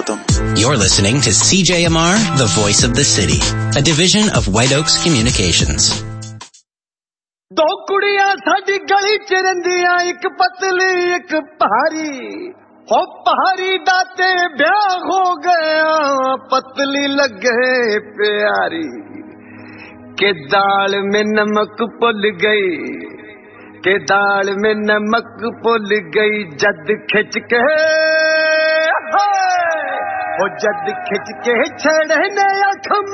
खत्म। You're listening to CJMR, the voice of the city, a division of White Oaks Communications. दो कुड़ियां साडी गली च रंदियां, एक पतली एक भारी, हो भारी दाते ब्याह हो गया, पतली लगे प्यारी, के दाल में नमक पुल गई, के दाल में नमक पुल गई, जद खिंच के वो जद खिंच के छड़ने आँख